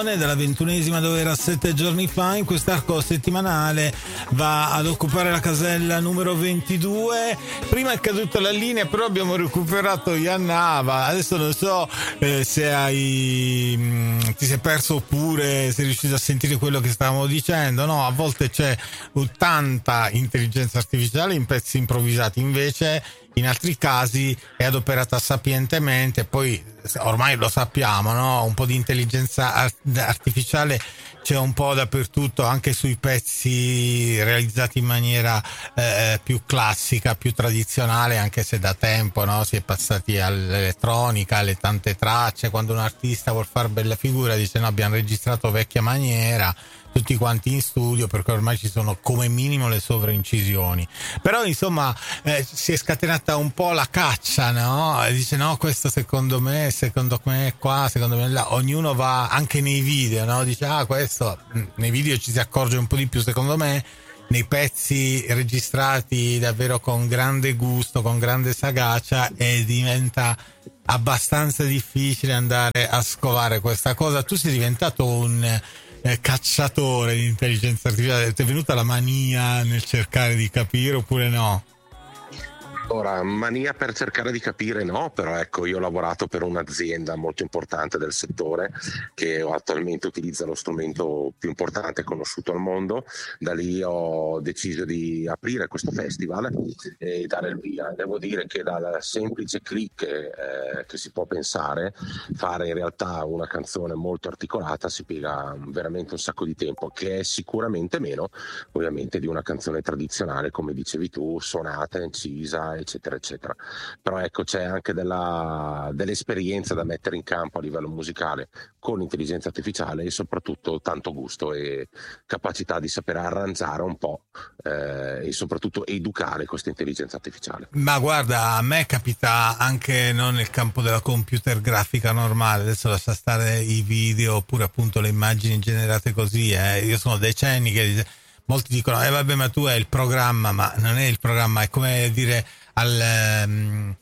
Dalla 21esima, dove era 7 giorni fa. In quest'arco settimanale va ad occupare la casella numero 22. Prima è caduta la linea, però abbiamo recuperato Iannava. Adesso non so se ti sei perso oppure sei riuscito a sentire quello che stavamo dicendo. No, a volte c'è tanta intelligenza artificiale in pezzi improvvisati, invece in altri casi è adoperata sapientemente. Poi ormai lo sappiamo, no? Un po' di intelligenza artificiale c'è un po' dappertutto, anche sui pezzi realizzati in maniera più classica, più tradizionale, anche se da tempo, no? Si è passati all'elettronica, alle tante tracce. Quando un artista vuol fare bella figura dice no, abbiamo registrato vecchia maniera, tutti quanti in studio, perché ormai ci sono come minimo le sovraincisioni. Però insomma si è scatenata un po' la caccia, no? E dice no, questo secondo me è qua, secondo me è là. Ognuno va anche nei video, no? Dice questo nei video ci si accorge un po' di più, secondo me. Nei pezzi registrati davvero con grande gusto, con grande sagacia, e diventa abbastanza difficile andare a scovare questa cosa. Tu sei diventato un cacciatore di intelligenza artificiale, ti è venuta la mania nel cercare di capire oppure no? Ora, mania per cercare di capire no, però ecco, io ho lavorato per un'azienda molto importante del settore che attualmente utilizza lo strumento più importante e conosciuto al mondo. Da lì ho deciso di aprire questo festival e dare il via. Devo dire che dal semplice click che si può pensare, fare in realtà una canzone molto articolata si piega veramente un sacco di tempo, che è sicuramente meno ovviamente di una canzone tradizionale, come dicevi tu, suonata, incisa, eccetera eccetera. Però ecco, c'è anche dell'esperienza da mettere in campo a livello musicale con intelligenza artificiale, e soprattutto tanto gusto e capacità di saper arrangiare un po' e soprattutto educare questa intelligenza artificiale. Ma guarda, a me capita anche non nel campo della computer grafica normale, adesso lascia stare i video oppure appunto le immagini generate così, io sono decenni che molti dicono vabbè, ma tu hai il programma, ma non è il programma, è come dire al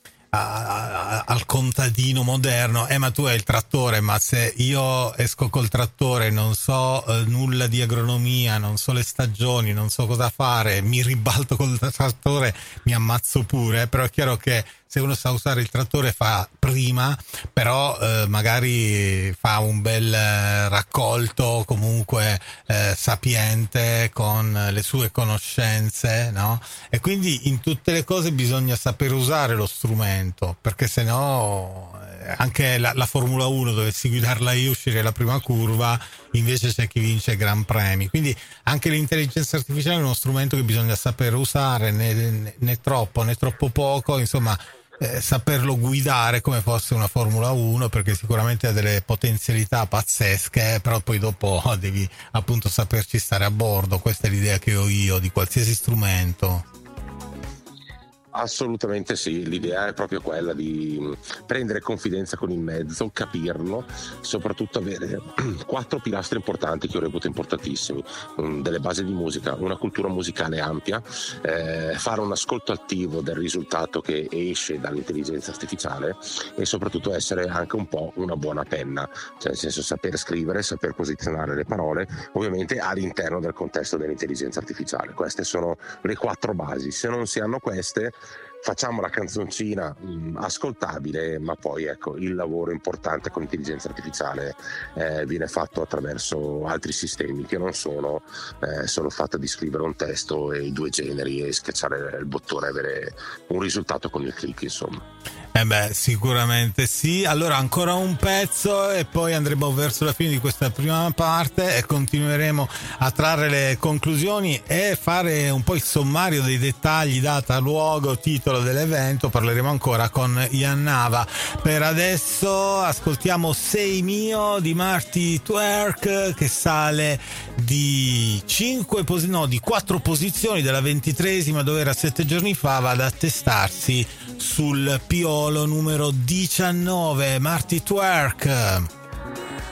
contadino moderno, ma tu hai il trattore, ma se io esco col trattore, non so nulla di agronomia, non so le stagioni, non so cosa fare, mi ribalto col trattore, mi ammazzo pure. Però è chiaro che se uno sa usare il trattore fa prima, però magari fa un bel raccolto comunque sapiente con le sue conoscenze, no? E quindi in tutte le cose bisogna saper usare lo strumento, perché sennò anche la Formula 1, dovessi guidarla io, uscire la prima curva, invece c'è chi vince Gran Premi. Quindi anche l'intelligenza artificiale è uno strumento che bisogna saper usare, né troppo né troppo poco, insomma saperlo guidare come fosse una Formula 1, perché sicuramente ha delle potenzialità pazzesche, però poi dopo devi appunto saperci stare a bordo. Questa è l'idea che ho io di qualsiasi strumento. Assolutamente sì, l'idea è proprio quella di prendere confidenza con il mezzo, capirlo, soprattutto avere 4 pilastri importanti che io reputo importantissimi: delle basi di musica, una cultura musicale ampia, fare un ascolto attivo del risultato che esce dall'intelligenza artificiale, e soprattutto essere anche un po' una buona penna, cioè nel senso saper scrivere, saper posizionare le parole, ovviamente all'interno del contesto dell'intelligenza artificiale. Queste sono le 4 basi. Se non si hanno queste, facciamo la canzoncina ascoltabile, ma poi ecco, il lavoro importante con l'intelligenza artificiale viene fatto attraverso altri sistemi che non sono solo fatto di scrivere un testo e i 2 generi e schiacciare il bottone e avere un risultato con il click, insomma. Sicuramente sì. Allora ancora un pezzo e poi andremo verso la fine di questa prima parte e continueremo a trarre le conclusioni e fare un po' il sommario dei dettagli, data, luogo, titolo dell'evento. Parleremo ancora con Iannava. Per adesso ascoltiamo Sei mio di Marty Twerk, che sale di 4 posizioni dalla 23esima, dove era 7 giorni fa, va ad attestarsi sul piolo numero 19. Marty Twerk.